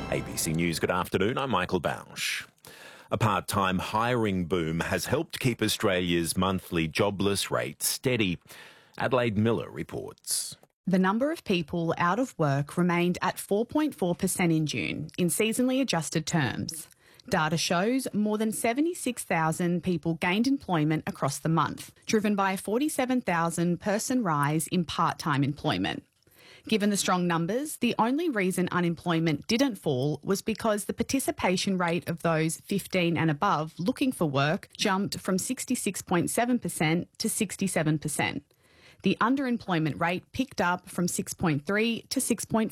ABC News, good afternoon. I'm Michael Bausch. A part-time hiring boom has helped keep Australia's monthly jobless rate steady. Adelaide Miller reports. The number of people out of work remained at 4.4% in June in seasonally adjusted terms. Data shows more than 76,000 people gained employment across the month, driven by a 47,000 person rise in part-time employment. Given the strong numbers, the only reason unemployment didn't fall was because the participation rate of those 15 and above looking for work jumped from 66.7% to 67%. The underemployment rate picked up from 6.3 to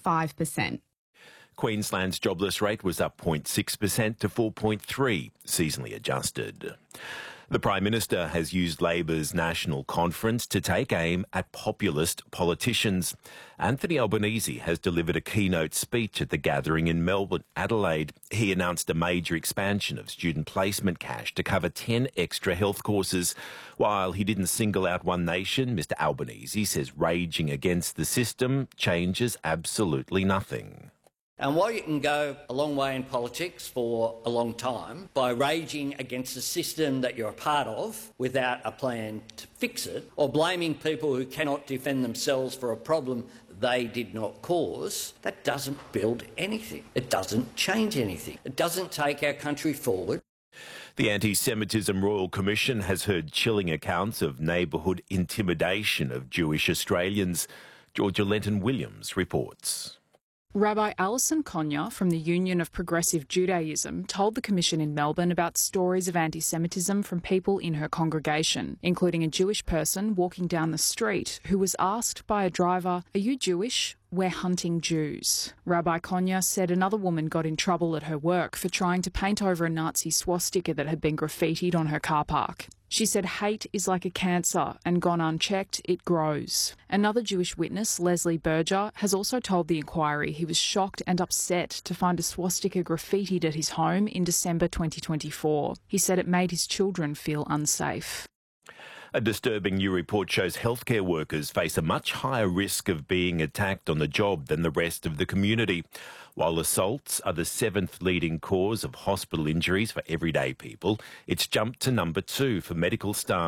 6.5%. Queensland's jobless rate was up 0.6% to 4.3, seasonally adjusted. The Prime Minister has used Labor's national conference to take aim at populist politicians. Anthony Albanese has delivered a keynote speech at the gathering in Melbourne, Adelaide. He announced a major expansion of student placement cash to cover 10 extra health courses. While he didn't single out one nation, Mr Albanese says raging against the system changes absolutely nothing. And while you can go a long way in politics for a long time by raging against a system that you're a part of without a plan to fix it, or blaming people who cannot defend themselves for a problem they did not cause, that doesn't build anything. It doesn't change anything. It doesn't take our country forward. The Anti-Semitism Royal Commission has heard chilling accounts of neighbourhood intimidation of Jewish Australians. Georgia Lenton-Williams reports. Rabbi Alison Konya from the Union of Progressive Judaism told the Commission in Melbourne about stories of anti-Semitism from people in her congregation, including a Jewish person walking down the street who was asked by a driver, "Are you Jewish? We're hunting Jews." Rabbi Konya said another woman got in trouble at her work for trying to paint over a Nazi swastika that had been graffitied on her car park. She said hate is like a cancer and gone unchecked, it grows. Another Jewish witness, Leslie Berger, has also told the inquiry he was shocked and upset to find a swastika graffitied at his home in December 2024. He said it made his children feel unsafe. A disturbing new report shows healthcare workers face a much higher risk of being attacked on the job than the rest of the community. While assaults are the 7th leading cause of hospital injuries for everyday people, it's jumped to number 2 for medical staff.